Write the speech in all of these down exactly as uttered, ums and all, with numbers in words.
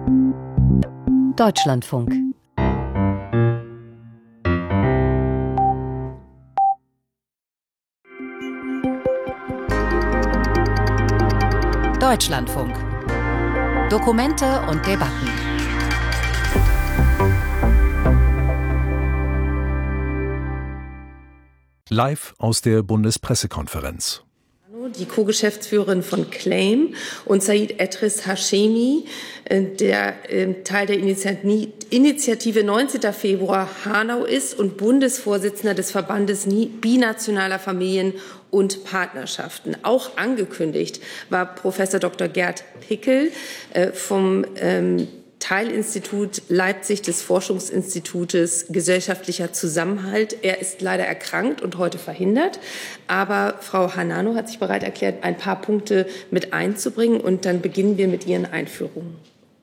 Deutschlandfunk. Deutschlandfunk. Dokumente und Debatten. Live aus der Bundespressekonferenz. Die Co-Geschäftsführerin von Claim und Said Edris Hashemi, der äh, Teil der Initiative neunzehnten Februar Hanau ist und Bundesvorsitzender des Verbandes binationaler Familien und Partnerschaften. Auch angekündigt war Professor Doktor Gerd Pickel äh, vom ähm, Teilinstitut Leipzig des Forschungsinstitutes Gesellschaftlicher Zusammenhalt. Er ist leider erkrankt und heute verhindert. Aber Frau Hanano hat sich bereit erklärt, ein paar Punkte mit einzubringen. Und dann beginnen wir mit Ihren Einführungen.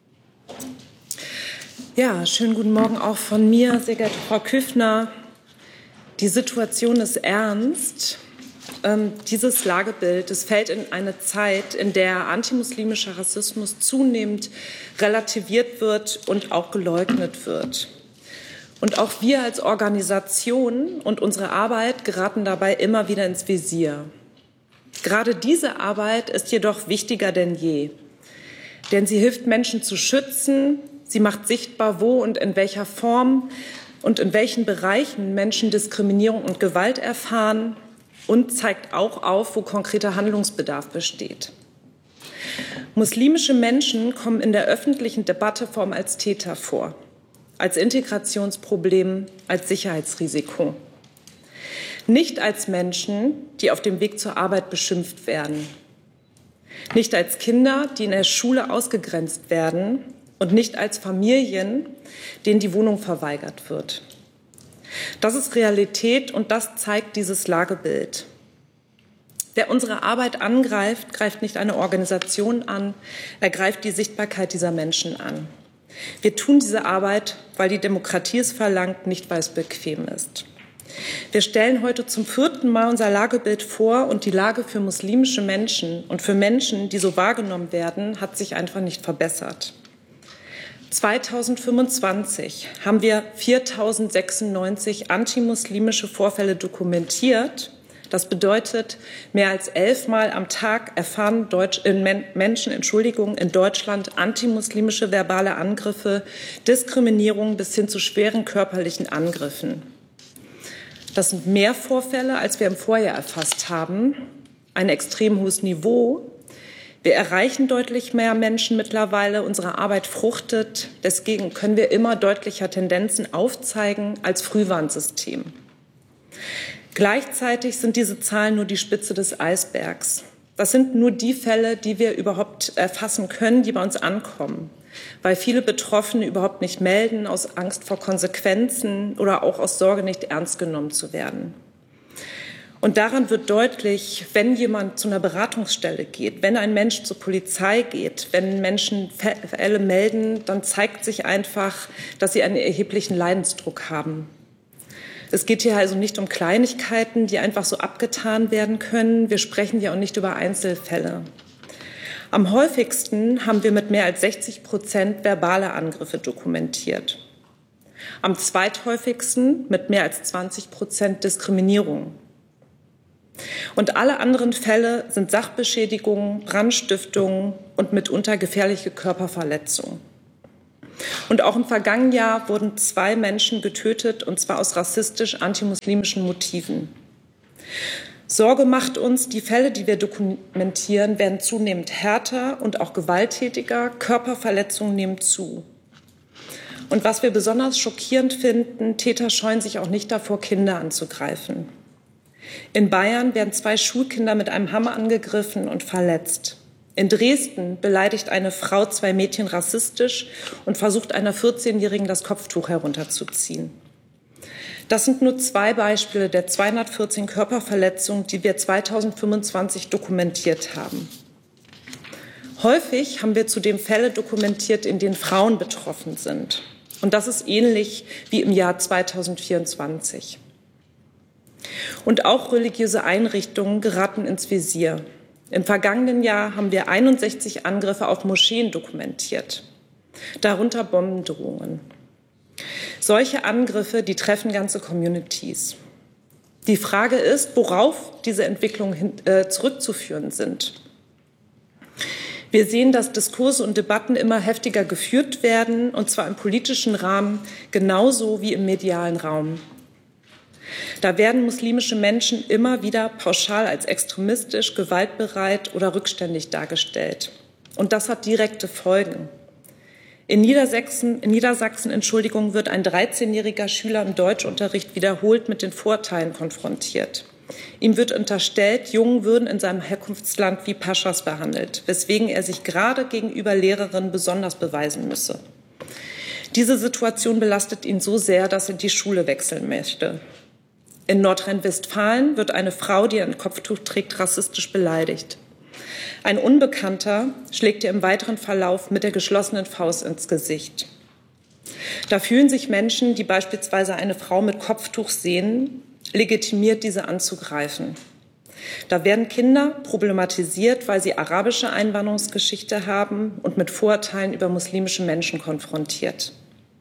Ja, schönen guten Morgen auch von mir, sehr geehrte Frau Küffner. Die Situation ist ernst. Ähm, dieses Lagebild, es fällt in eine Zeit, in der antimuslimischer Rassismus zunehmend relativiert wird und auch geleugnet wird. Und auch wir als Organisation und unsere Arbeit geraten dabei immer wieder ins Visier. Gerade diese Arbeit ist jedoch wichtiger denn je. Denn sie hilft Menschen zu schützen, sie macht sichtbar, wo und in welcher Form und in welchen Bereichen Menschen Diskriminierung und Gewalt erfahren, und zeigt auch auf, wo konkreter Handlungsbedarf besteht. Muslimische Menschen kommen in der öffentlichen Debatte vor allem als Täter vor, als Integrationsproblem, als Sicherheitsrisiko. Nicht als Menschen, die auf dem Weg zur Arbeit beschimpft werden. Nicht als Kinder, die in der Schule ausgegrenzt werden. Und nicht als Familien, denen die Wohnung verweigert wird. Das ist Realität und das zeigt dieses Lagebild. Wer unsere Arbeit angreift, greift nicht eine Organisation an, er greift die Sichtbarkeit dieser Menschen an. Wir tun diese Arbeit, weil die Demokratie es verlangt, nicht weil es bequem ist. Wir stellen heute zum vierten Mal unser Lagebild vor und die Lage für muslimische Menschen und für Menschen, die so wahrgenommen werden, hat sich einfach nicht verbessert. zweitausendfünfundzwanzig haben wir viertausendsechsundneunzig antimuslimische Vorfälle dokumentiert. Das bedeutet, mehr als elfmal am Tag erfahren Deutsch, in Menschen Entschuldigung, in Deutschland antimuslimische verbale Angriffe, Diskriminierung bis hin zu schweren körperlichen Angriffen. Das sind mehr Vorfälle, als wir im Vorjahr erfasst haben. Ein extrem hohes Niveau. Wir erreichen deutlich mehr Menschen mittlerweile. Unsere Arbeit fruchtet. Deswegen können wir immer deutlicher Tendenzen aufzeigen als Frühwarnsystem. Gleichzeitig sind diese Zahlen nur die Spitze des Eisbergs. Das sind nur die Fälle, die wir überhaupt erfassen können, die bei uns ankommen, weil viele Betroffene überhaupt nicht melden, aus Angst vor Konsequenzen oder auch aus Sorge, nicht ernst genommen zu werden. Und daran wird deutlich, wenn jemand zu einer Beratungsstelle geht, wenn ein Mensch zur Polizei geht, wenn Menschen Fälle melden, dann zeigt sich einfach, dass sie einen erheblichen Leidensdruck haben. Es geht hier also nicht um Kleinigkeiten, die einfach so abgetan werden können. Wir sprechen hier auch nicht über Einzelfälle. Am häufigsten haben wir mit mehr als sechzig Prozent verbale Angriffe dokumentiert. Am zweithäufigsten mit mehr als zwanzig Prozent Diskriminierung. Und alle anderen Fälle sind Sachbeschädigungen, Brandstiftungen und mitunter gefährliche Körperverletzungen. Und auch im vergangenen Jahr wurden zwei Menschen getötet, und zwar aus rassistisch-antimuslimischen Motiven. Sorge macht uns, die Fälle, die wir dokumentieren, werden zunehmend härter und auch gewalttätiger. Körperverletzungen nehmen zu. Und was wir besonders schockierend finden, Täter scheuen sich auch nicht davor, Kinder anzugreifen. In Bayern werden zwei Schulkinder mit einem Hammer angegriffen und verletzt. In Dresden beleidigt eine Frau zwei Mädchen rassistisch und versucht einer vierzehnjährigen das Kopftuch herunterzuziehen. Das sind nur zwei Beispiele der zweihundertvierzehn Körperverletzungen, die wir zweitausendfünfundzwanzig dokumentiert haben. Häufig haben wir zudem Fälle dokumentiert, in denen Frauen betroffen sind. Und das ist ähnlich wie im Jahr zweitausendvierundzwanzig. Und auch religiöse Einrichtungen geraten ins Visier. Im vergangenen Jahr haben wir einundsechzig Angriffe auf Moscheen dokumentiert. darunter Bombendrohungen. Solche Angriffe, die treffen ganze Communities. Die Frage ist, worauf diese Entwicklungen hin, äh, zurückzuführen sind. Wir sehen, dass Diskurse und Debatten immer heftiger geführt werden, und zwar im politischen Rahmen genauso wie im medialen Raum. Da werden muslimische Menschen immer wieder pauschal als extremistisch, gewaltbereit oder rückständig dargestellt. Und das hat direkte Folgen. In Niedersachsen, in Niedersachsen Entschuldigung, wird ein dreizehnjähriger Schüler im Deutschunterricht wiederholt mit den Vorteilen konfrontiert. Ihm wird unterstellt, Jungen würden in seinem Herkunftsland wie Paschas behandelt, weswegen er sich gerade gegenüber Lehrerinnen besonders beweisen müsse. Diese Situation belastet ihn so sehr, dass er die Schule wechseln möchte. In Nordrhein-Westfalen wird eine Frau, die ein Kopftuch trägt, rassistisch beleidigt. Ein Unbekannter schlägt ihr im weiteren Verlauf mit der geschlossenen Faust ins Gesicht. Da fühlen sich Menschen, die beispielsweise eine Frau mit Kopftuch sehen, legitimiert, diese anzugreifen. Da werden Kinder problematisiert, weil sie arabische Einwanderungsgeschichte haben und mit Vorurteilen über muslimische Menschen konfrontiert.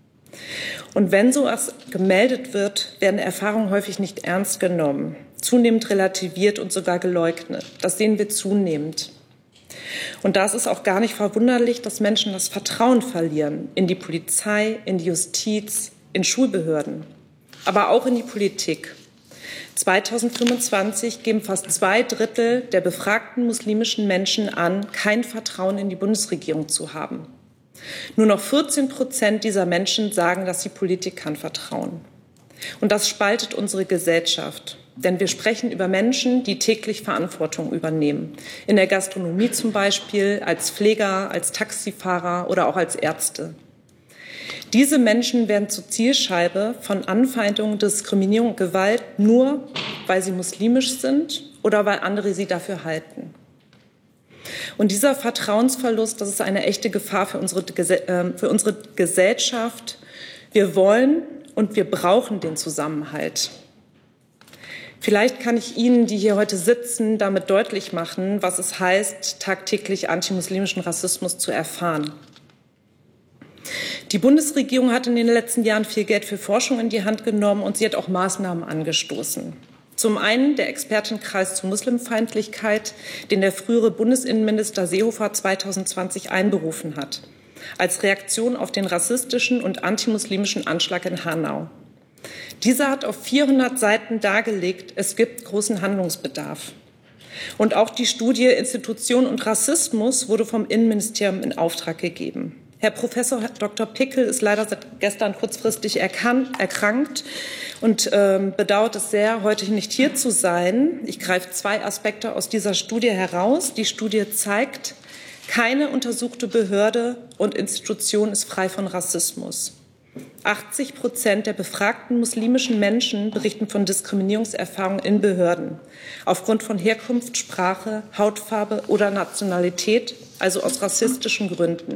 Und wenn sowas gemeldet wird, werden Erfahrungen häufig nicht ernst genommen, zunehmend relativiert und sogar geleugnet. Das sehen wir zunehmend. Und da ist es auch gar nicht verwunderlich, dass Menschen das Vertrauen verlieren in die Polizei, in die Justiz, in Schulbehörden, aber auch in die Politik. zweitausendfünfundzwanzig geben fast zwei Drittel der befragten muslimischen Menschen an, kein Vertrauen in die Bundesregierung zu haben. Nur noch vierzehn Prozent dieser Menschen sagen, dass sie Politikern vertrauen. Und das spaltet unsere Gesellschaft. Denn wir sprechen über Menschen, die täglich Verantwortung übernehmen. In der Gastronomie zum Beispiel, als Pfleger, als Taxifahrer oder auch als Ärzte. Diese Menschen werden zur Zielscheibe von Anfeindungen, Diskriminierung und Gewalt, nur weil sie muslimisch sind oder weil andere sie dafür halten. Und dieser Vertrauensverlust, das ist eine echte Gefahr für unsere, äh, für unsere Gesellschaft. Wir wollen und wir brauchen den Zusammenhalt. Vielleicht kann ich Ihnen, die hier heute sitzen, damit deutlich machen, was es heißt, tagtäglich antimuslimischen Rassismus zu erfahren. Die Bundesregierung hat in den letzten Jahren viel Geld für Forschung in die Hand genommen und sie hat auch Maßnahmen angestoßen. Zum einen der Expertenkreis zur Muslimfeindlichkeit, den der frühere Bundesinnenminister Seehofer zweitausendzwanzig einberufen hat, als Reaktion auf den rassistischen und antimuslimischen Anschlag in Hanau. Dieser hat auf vierhundert Seiten dargelegt, es gibt großen Handlungsbedarf. Und auch die Studie Institution und Rassismus wurde vom Innenministerium in Auftrag gegeben. Herr Professor Doktor Pickel ist leider seit gestern kurzfristig erkannt, erkrankt und ähm, bedauert es sehr, heute nicht hier zu sein. Ich greife zwei Aspekte aus dieser Studie heraus. Die Studie zeigt, keine untersuchte Behörde und Institution ist frei von Rassismus. achtzig Prozent der befragten muslimischen Menschen berichten von Diskriminierungserfahrungen in Behörden aufgrund von Herkunft, Sprache, Hautfarbe oder Nationalität, also aus rassistischen Gründen.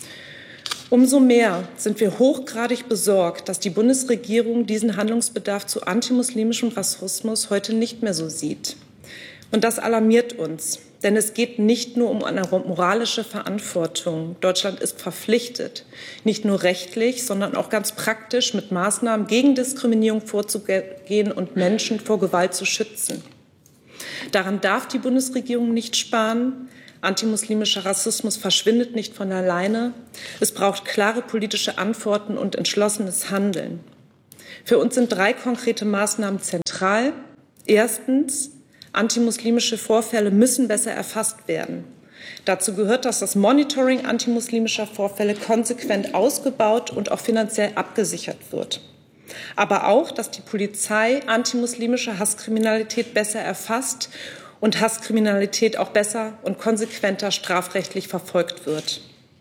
Umso mehr sind wir hochgradig besorgt, dass die Bundesregierung diesen Handlungsbedarf zu antimuslimischem Rassismus heute nicht mehr so sieht. Und das alarmiert uns, denn es geht nicht nur um eine moralische Verantwortung. Deutschland ist verpflichtet, nicht nur rechtlich, sondern auch ganz praktisch mit Maßnahmen gegen Diskriminierung vorzugehen und Menschen vor Gewalt zu schützen. Daran darf die Bundesregierung nicht sparen. Antimuslimischer Rassismus verschwindet nicht von alleine. Es braucht klare politische Antworten und entschlossenes Handeln. Für uns sind drei konkrete Maßnahmen zentral. Erstens, antimuslimische Vorfälle müssen besser erfasst werden. Dazu gehört, dass das Monitoring antimuslimischer Vorfälle konsequent ausgebaut und auch finanziell abgesichert wird. Aber auch, dass die Polizei antimuslimische Hasskriminalität besser erfasst und Hasskriminalität auch besser und konsequenter strafrechtlich verfolgt wird.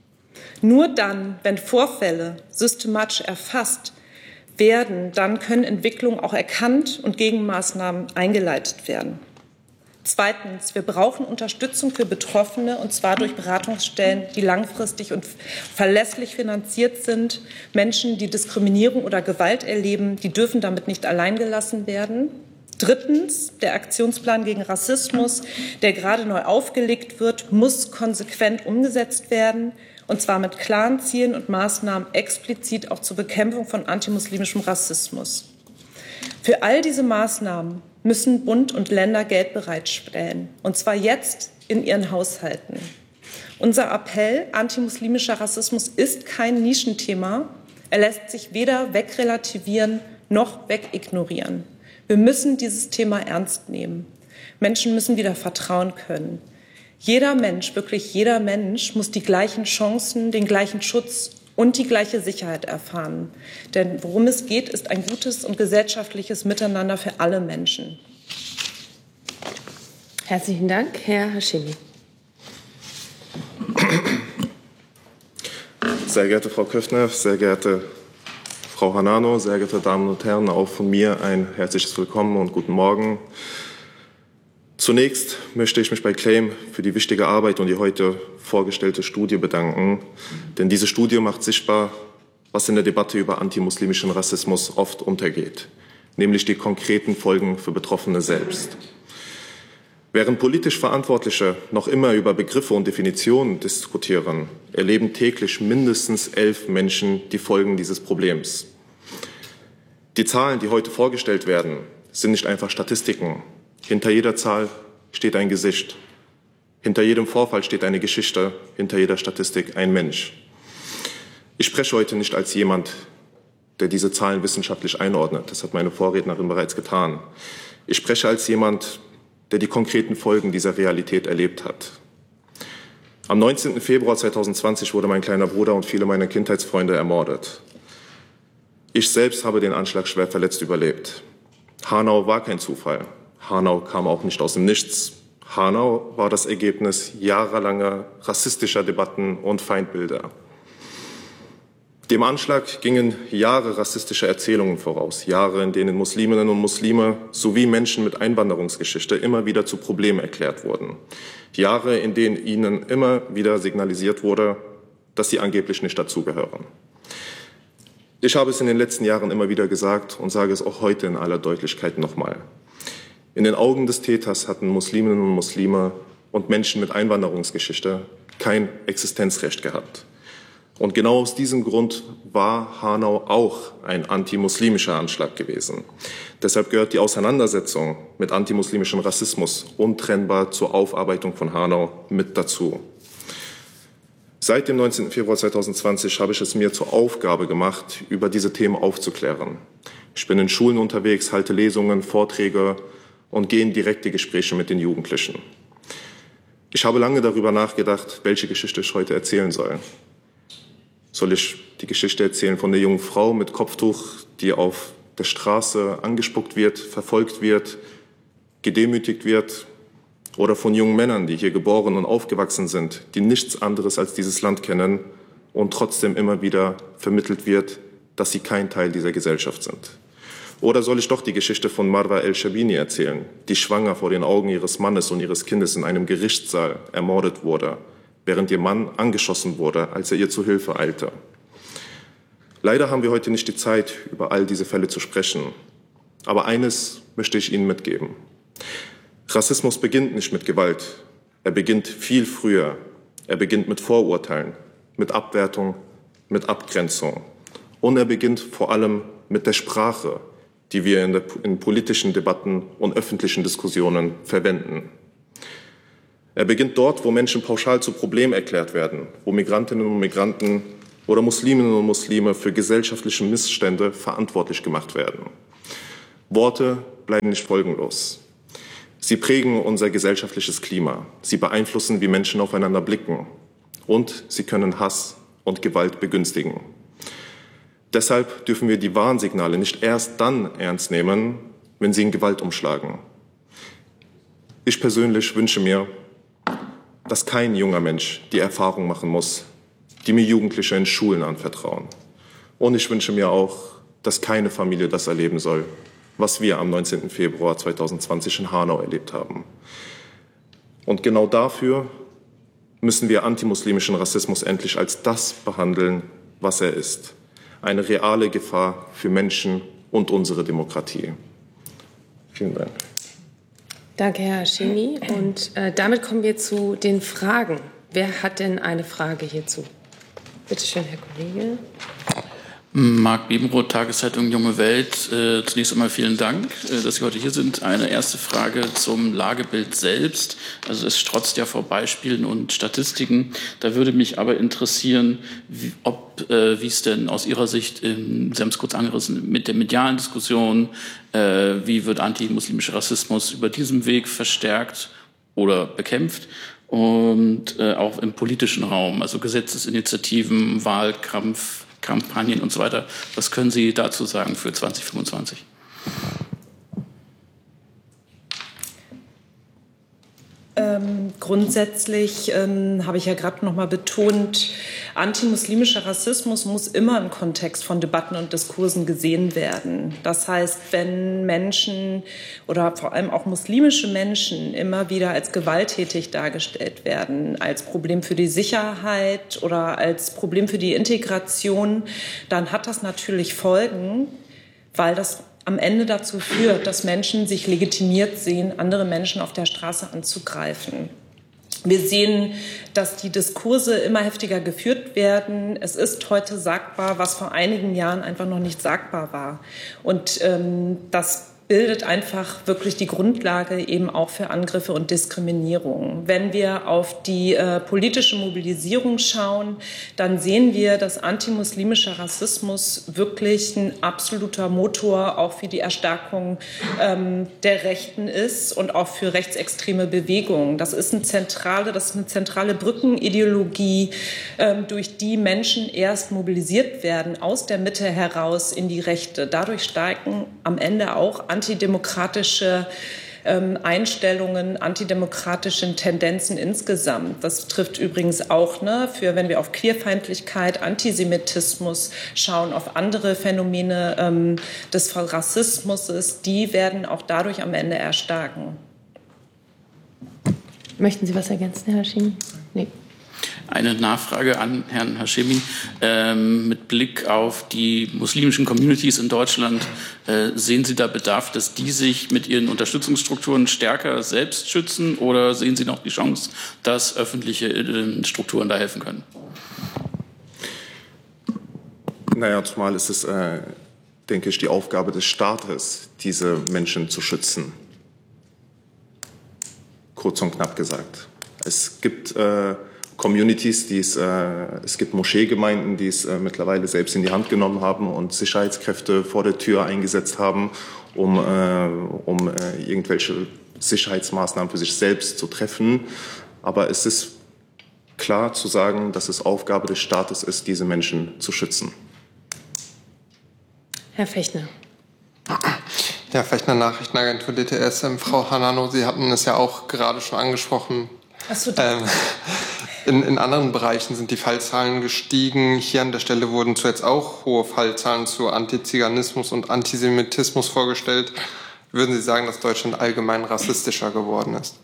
Nur dann, wenn Vorfälle systematisch erfasst werden, dann können Entwicklungen auch erkannt und Gegenmaßnahmen eingeleitet werden. Zweitens, wir brauchen Unterstützung für Betroffene, und zwar durch Beratungsstellen, die langfristig und verlässlich finanziert sind. Menschen, die Diskriminierung oder Gewalt erleben, die dürfen damit nicht allein gelassen werden. Drittens, der Aktionsplan gegen Rassismus, der gerade neu aufgelegt wird, muss konsequent umgesetzt werden. Und zwar mit klaren Zielen und Maßnahmen explizit auch zur Bekämpfung von antimuslimischem Rassismus. Für all diese Maßnahmen müssen Bund und Länder Geld bereitstellen, und zwar jetzt in ihren Haushalten. Unser Appell, antimuslimischer Rassismus ist kein Nischenthema. Er lässt sich weder wegrelativieren noch wegignorieren. Wir müssen dieses Thema ernst nehmen. Menschen müssen wieder vertrauen können. Jeder Mensch, wirklich jeder Mensch, muss die gleichen Chancen, den gleichen Schutz und die gleiche Sicherheit erfahren. Denn worum es geht, ist ein gutes und gesellschaftliches Miteinander für alle Menschen. Herzlichen Dank, Herr Hashemi. Sehr geehrte Frau Köffner, sehr geehrte Frau Hanano, sehr geehrte Damen und Herren, auch von mir ein herzliches Willkommen und guten Morgen. Zunächst möchte ich mich bei Claim für die wichtige Arbeit und die heute vorgestellte Studie bedanken. Denn diese Studie macht sichtbar, was in der Debatte über antimuslimischen Rassismus oft untergeht, nämlich die konkreten Folgen für Betroffene selbst. Während politisch Verantwortliche noch immer über Begriffe und Definitionen diskutieren, erleben täglich mindestens elf Menschen die Folgen dieses Problems. Die Zahlen, die heute vorgestellt werden, sind nicht einfach Statistiken. Hinter jeder Zahl steht ein Gesicht. Hinter jedem Vorfall steht eine Geschichte. Hinter jeder Statistik ein Mensch. Ich spreche heute nicht als jemand, der diese Zahlen wissenschaftlich einordnet. Das hat meine Vorrednerin bereits getan. Ich spreche als jemand, der die konkreten Folgen dieser Realität erlebt hat. Am neunzehnten Februar zweitausendzwanzig wurde mein kleiner Bruder und viele meiner Kindheitsfreunde ermordet. Ich selbst habe den Anschlag schwer verletzt überlebt. Hanau war kein Zufall. Hanau kam auch nicht aus dem Nichts. Hanau war das Ergebnis jahrelanger rassistischer Debatten und Feindbilder. Dem Anschlag gingen Jahre rassistischer Erzählungen voraus, Jahre, in denen Musliminnen und Muslime sowie Menschen mit Einwanderungsgeschichte immer wieder zu Problemen erklärt wurden. Jahre, in denen ihnen immer wieder signalisiert wurde, dass sie angeblich nicht dazugehören. Ich habe es in den letzten Jahren immer wieder gesagt und sage es auch heute in aller Deutlichkeit nochmal. In den Augen des Täters hatten Musliminnen und Muslime und Menschen mit Einwanderungsgeschichte kein Existenzrecht gehabt. Und genau aus diesem Grund war Hanau auch ein antimuslimischer Anschlag gewesen. Deshalb gehört die Auseinandersetzung mit antimuslimischem Rassismus untrennbar zur Aufarbeitung von Hanau mit dazu. Seit dem neunzehnten Februar zweitausendzwanzig habe ich es mir zur Aufgabe gemacht, über diese Themen aufzuklären. Ich bin in Schulen unterwegs, halte Lesungen, Vorträge und gehe in direkte Gespräche mit den Jugendlichen. Ich habe lange darüber nachgedacht, welche Geschichte ich heute erzählen soll. Soll ich die Geschichte erzählen von der jungen Frau mit Kopftuch, die auf der Straße angespuckt wird, verfolgt wird, gedemütigt wird? Oder von jungen Männern, die hier geboren und aufgewachsen sind, die nichts anderes als dieses Land kennen und trotzdem immer wieder vermittelt wird, dass sie kein Teil dieser Gesellschaft sind? Oder soll ich doch die Geschichte von Marwa El-Shabini erzählen, die schwanger vor den Augen ihres Mannes und ihres Kindes in einem Gerichtssaal ermordet wurde, während ihr Mann angeschossen wurde, als er ihr zu Hilfe eilte? Leider haben wir heute nicht die Zeit, über all diese Fälle zu sprechen. Aber eines möchte ich Ihnen mitgeben. Rassismus beginnt nicht mit Gewalt. Er beginnt viel früher. Er beginnt mit Vorurteilen, mit Abwertung, mit Abgrenzung. Und er beginnt vor allem mit der Sprache, die wir in, der, in politischen Debatten und öffentlichen Diskussionen verwenden. Er beginnt dort, wo Menschen pauschal zu Problemen erklärt werden, wo Migrantinnen und Migranten oder Musliminnen und Muslime für gesellschaftliche Missstände verantwortlich gemacht werden. Worte bleiben nicht folgenlos. Sie prägen unser gesellschaftliches Klima. Sie beeinflussen, wie Menschen aufeinander blicken. Und sie können Hass und Gewalt begünstigen. Deshalb dürfen wir die Warnsignale nicht erst dann ernst nehmen, wenn sie in Gewalt umschlagen. Ich persönlich wünsche mir, dass kein junger Mensch die Erfahrung machen muss, die mir Jugendliche in Schulen anvertrauen. Und ich wünsche mir auch, dass keine Familie das erleben soll, was wir am neunzehnten Februar zweitausendzwanzig in Hanau erlebt haben. Und genau dafür müssen wir antimuslimischen Rassismus endlich als das behandeln, was er ist. Eine reale Gefahr für Menschen und unsere Demokratie. Vielen Dank. Danke, Herr Hashemi. Und äh, damit kommen wir zu den Fragen. Wer hat denn eine Frage hierzu? Bitte schön, Herr Kollege. Marc Bebenroth, Tageszeitung Junge Welt. Äh, zunächst einmal vielen Dank, äh, dass Sie heute hier sind. Eine erste Frage zum Lagebild selbst. Also es strotzt ja vor Beispielen und Statistiken. Da würde mich aber interessieren, wie, ob, äh, wie es denn aus Ihrer Sicht, äh, Sie haben es kurz angerissen, mit der medialen Diskussion, äh, wie wird antimuslimischer Rassismus über diesem Weg verstärkt oder bekämpft? Und äh, auch im politischen Raum, also Gesetzesinitiativen, Wahlkampf, Kampagnen und so weiter. Was können Sie dazu sagen für zwanzig fünfundzwanzig? Ähm, grundsätzlich ähm, habe ich ja gerade noch mal betont, antimuslimischer Rassismus muss immer im Kontext von Debatten und Diskursen gesehen werden. Das heißt, wenn Menschen oder vor allem auch muslimische Menschen immer wieder als gewalttätig dargestellt werden, als Problem für die Sicherheit oder als Problem für die Integration, dann hat das natürlich Folgen, weil das am Ende dazu führt, dass Menschen sich legitimiert sehen, andere Menschen auf der Straße anzugreifen. Wir sehen, dass die Diskurse immer heftiger geführt werden. Es ist heute sagbar, was vor einigen Jahren einfach noch nicht sagbar war. Und ähm, das bildet einfach wirklich die Grundlage eben auch für Angriffe und Diskriminierung. Wenn wir auf die äh, politische Mobilisierung schauen, dann sehen wir, dass antimuslimischer Rassismus wirklich ein absoluter Motor auch für die Erstärkung ähm, der Rechten ist und auch für rechtsextreme Bewegungen. Das ist eine zentrale, das ist eine zentrale Brückenideologie, ähm, durch die Menschen erst mobilisiert werden aus der Mitte heraus in die Rechte. Dadurch steigen am Ende auch antidemokratische ähm, Einstellungen, antidemokratische Tendenzen insgesamt. Das trifft übrigens auch, ne, für, wenn wir auf Queerfeindlichkeit, Antisemitismus schauen, auf andere Phänomene ähm, des Rassismus, die werden auch dadurch am Ende erstarken. Möchten Sie was ergänzen, Herr Hashemi? Nee. Eine Nachfrage an Herrn Hashemi. Ähm, mit Blick auf die muslimischen Communities in Deutschland, äh, sehen Sie da Bedarf, dass die sich mit ihren Unterstützungsstrukturen stärker selbst schützen, oder sehen Sie noch die Chance, dass öffentliche äh, Strukturen da helfen können? Naja, zumal ist es, äh, denke ich, die Aufgabe des Staates, diese Menschen zu schützen. Kurz und knapp gesagt. Es gibt äh, Communities, die es, äh, es gibt Moscheegemeinden, die es äh, mittlerweile selbst in die Hand genommen haben und Sicherheitskräfte vor der Tür eingesetzt haben, um, äh, um äh, irgendwelche Sicherheitsmaßnahmen für sich selbst zu treffen. Aber es ist klar zu sagen, dass es Aufgabe des Staates ist, diese Menschen zu schützen. Herr Fechner. Ja, Fechner, Nachrichtenagentur D T S. Ähm, Frau Hanano, Sie hatten es ja auch gerade schon angesprochen. Ach so, ähm, in, in anderen Bereichen sind die Fallzahlen gestiegen. Hier an der Stelle wurden zuletzt auch hohe Fallzahlen zu Antiziganismus und Antisemitismus vorgestellt. Würden Sie sagen, dass Deutschland allgemein rassistischer geworden ist?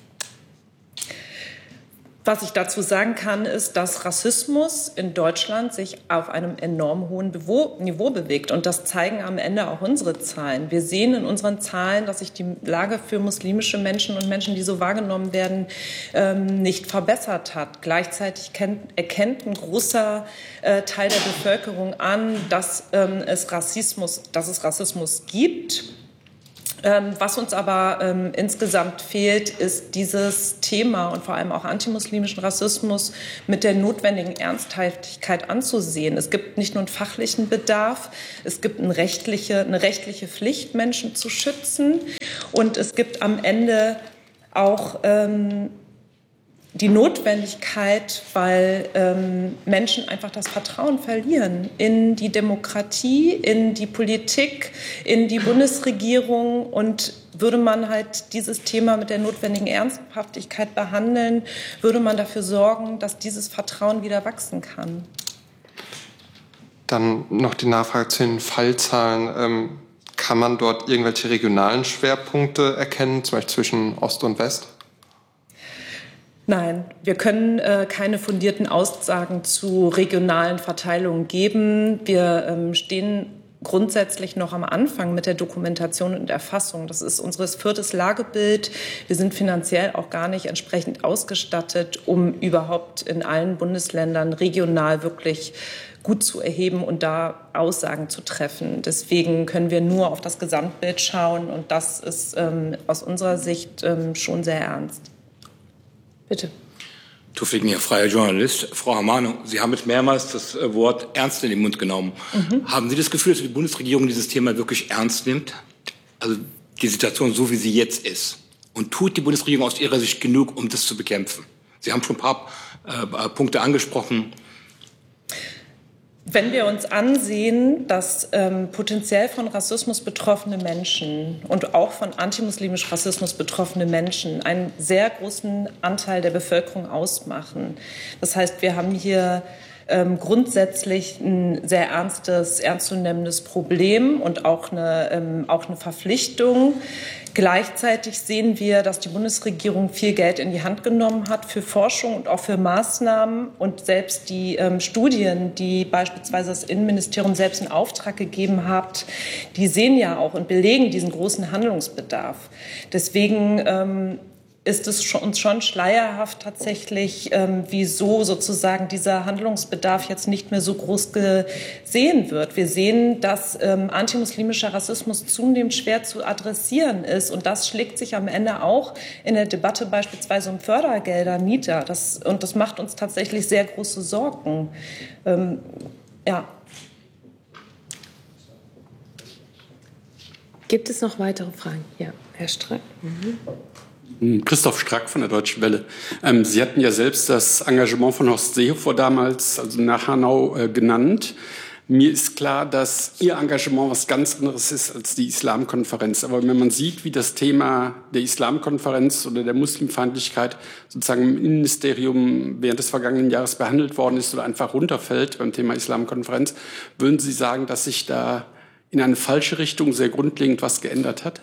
Was ich dazu sagen kann, ist, dass Rassismus in Deutschland sich auf einem enorm hohen Niveau bewegt. Und das zeigen am Ende auch unsere Zahlen. Wir sehen in unseren Zahlen, dass sich die Lage für muslimische Menschen und Menschen, die so wahrgenommen werden, nicht verbessert hat. Gleichzeitig erkennt ein großer Teil der Bevölkerung an, dass es Rassismus, dass es Rassismus gibt. Ähm, was uns aber ähm, insgesamt fehlt, ist dieses Thema und vor allem auch antimuslimischen Rassismus mit der notwendigen Ernsthaftigkeit anzusehen. Es gibt nicht nur einen fachlichen Bedarf, es gibt eine rechtliche, eine rechtliche Pflicht, Menschen zu schützen, und es gibt am Ende auch ähm, die Notwendigkeit, weil ähm, Menschen einfach das Vertrauen verlieren in die Demokratie, in die Politik, in die Bundesregierung. Und würde man halt dieses Thema mit der notwendigen Ernsthaftigkeit behandeln, würde man dafür sorgen, dass dieses Vertrauen wieder wachsen kann. Dann noch die Nachfrage zu den Fallzahlen. Ähm, kann man dort irgendwelche regionalen Schwerpunkte erkennen, zum Beispiel zwischen Ost und West? Nein, wir können äh, keine fundierten Aussagen zu regionalen Verteilungen geben. Wir ähm, stehen grundsätzlich noch am Anfang mit der Dokumentation und Erfassung. Das ist unser viertes Lagebild. Wir sind finanziell auch gar nicht entsprechend ausgestattet, um überhaupt in allen Bundesländern regional wirklich gut zu erheben und da Aussagen zu treffen. Deswegen können wir nur auf das Gesamtbild schauen und das ist ähm, aus unserer Sicht ähm, schon sehr ernst. Bitte. Tufik Mir, freier Journalist. Frau Hamano, Sie haben jetzt mehrmals das Wort ernst in den Mund genommen. Mhm. Haben Sie das Gefühl, dass die Bundesregierung dieses Thema wirklich ernst nimmt? Also die Situation so, wie sie jetzt ist. Und tut die Bundesregierung aus Ihrer Sicht genug, um das zu bekämpfen? Sie haben schon ein paar äh, Punkte angesprochen. Wenn wir uns ansehen, dass ähm, potenziell von Rassismus betroffene Menschen und auch von antimuslimisch Rassismus betroffene Menschen einen sehr großen Anteil der Bevölkerung ausmachen. Das heißt, wir haben hier ähm, grundsätzlich ein sehr ernstes, ernstzunehmendes Problem und auch eine, ähm, auch eine Verpflichtung. Gleichzeitig sehen wir, dass die Bundesregierung viel Geld in die Hand genommen hat für Forschung und auch für Maßnahmen. Und selbst die ähm, Studien, die beispielsweise das Innenministerium selbst in Auftrag gegeben hat, die sehen ja auch und belegen diesen großen Handlungsbedarf. Deswegen ähm, ist es schon, uns schon schleierhaft tatsächlich, ähm, wieso sozusagen dieser Handlungsbedarf jetzt nicht mehr so groß gesehen wird. Wir sehen, dass ähm, antimuslimischer Rassismus zunehmend schwer zu adressieren ist und das schlägt sich am Ende auch in der Debatte beispielsweise um Fördergelder nieder. Das, und das macht uns tatsächlich sehr große Sorgen. Ähm, ja. Gibt es noch weitere Fragen? Ja, Herr Strack. Mhm. Christoph Strack von der Deutschen Welle. Ähm, Sie hatten ja selbst das Engagement von Horst Seehofer damals, also nach Hanau, äh, genannt. Mir ist klar, dass Ihr Engagement was ganz anderes ist als die Islamkonferenz. Aber wenn man sieht, wie das Thema der Islamkonferenz oder der Muslimfeindlichkeit sozusagen im Innenministerium während des vergangenen Jahres behandelt worden ist oder einfach runterfällt beim Thema Islamkonferenz, würden Sie sagen, dass sich da in eine falsche Richtung sehr grundlegend was geändert hat?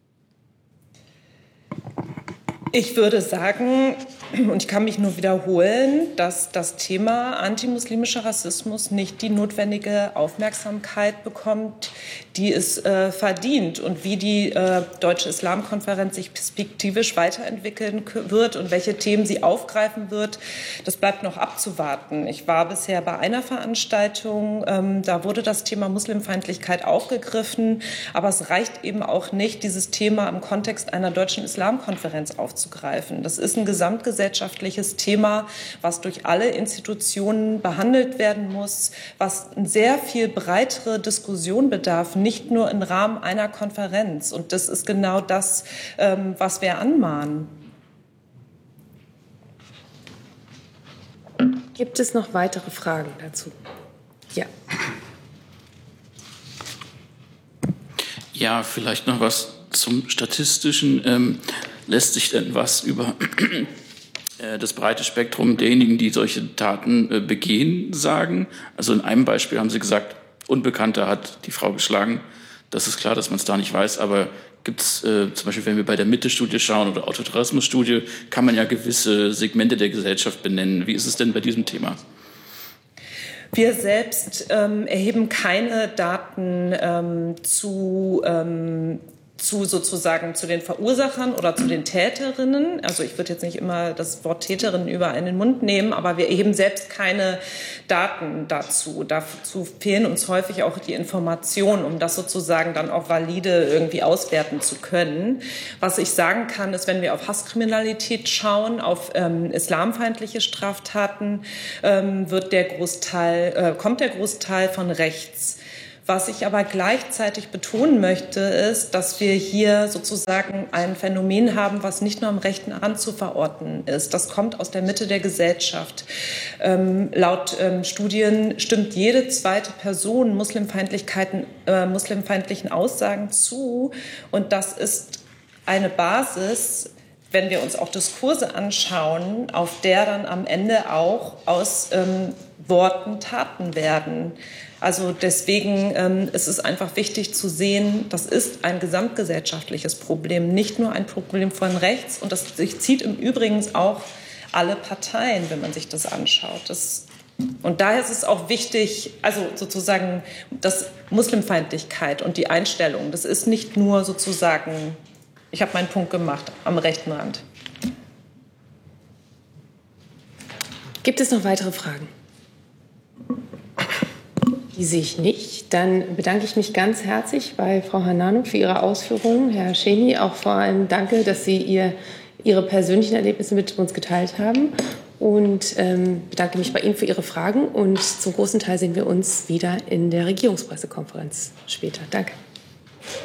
Ich würde sagen, und ich kann mich nur wiederholen, dass das Thema antimuslimischer Rassismus nicht die notwendige Aufmerksamkeit bekommt, die es äh, verdient. Und wie die äh, Deutsche Islamkonferenz sich perspektivisch weiterentwickeln wird und welche Themen sie aufgreifen wird, das bleibt noch abzuwarten. Ich war bisher bei einer Veranstaltung, ähm, da wurde das Thema Muslimfeindlichkeit aufgegriffen, aber es reicht eben auch nicht, dieses Thema im Kontext einer Deutschen Islamkonferenz aufzugreifen. Das ist ein gesamtgesellschaftliches Thema, was durch alle Institutionen behandelt werden muss, was eine sehr viel breitere Diskussion bedarf, nicht nur im Rahmen einer Konferenz. Und das ist genau das, ähm, was wir anmahnen. Gibt es noch weitere Fragen dazu? Ja. Ja, vielleicht noch was zum Statistischen. Ähm, lässt sich denn was über äh, das breite Spektrum derjenigen, die solche Taten äh, begehen, sagen? Also in einem Beispiel haben Sie gesagt, Unbekannter hat die Frau geschlagen. Das ist klar, dass man es da nicht weiß, aber gibt es äh, zum Beispiel, wenn wir bei der Mitte-Studie schauen oder Autoterrorismus-Studie, kann man ja gewisse Segmente der Gesellschaft benennen. Wie ist es denn bei diesem Thema? Wir selbst ähm, erheben keine Daten ähm, zu ähm, zu sozusagen zu den Verursachern oder zu den Täterinnen. Also ich würde jetzt nicht immer das Wort Täterinnen überall in den Mund nehmen, aber wir erheben selbst keine Daten dazu. Dazu fehlen uns häufig auch die Informationen, um das sozusagen dann auch valide irgendwie auswerten zu können. Was ich sagen kann, ist, wenn wir auf Hasskriminalität schauen, auf ähm, islamfeindliche Straftaten, ähm, wird der Großteil, äh, kommt der Großteil von rechts. Was ich aber gleichzeitig betonen möchte, ist, dass wir hier sozusagen ein Phänomen haben, was nicht nur am rechten Rand zu verorten ist. Das kommt aus der Mitte der Gesellschaft. Ähm, laut ähm, Studien stimmt jede zweite Person Muslimfeindlichkeiten, äh, muslimfeindlichen Aussagen zu. Und das ist eine Basis, wenn wir uns auch Diskurse anschauen, auf der dann am Ende auch aus ähm, Worten Taten werden. Also deswegen ähm, ist es einfach wichtig zu sehen, das ist ein gesamtgesellschaftliches Problem, nicht nur ein Problem von rechts. Und das zieht im Übrigen auch alle Parteien, wenn man sich das anschaut. Das Und daher ist es auch wichtig, also sozusagen, dass Muslimfeindlichkeit und die Einstellung, das ist nicht nur sozusagen, ich habe meinen Punkt gemacht, am rechten Rand. Gibt es noch weitere Fragen? Die sehe ich nicht. Dann bedanke ich mich ganz herzlich bei Frau Harnano für Ihre Ausführungen. Herr Hashemi, auch vor allem danke, dass Sie ihr, Ihre persönlichen Erlebnisse mit uns geteilt haben. Und ähm, bedanke mich bei Ihnen für Ihre Fragen. Und zum großen Teil sehen wir uns wieder in der Regierungspressekonferenz später. Danke.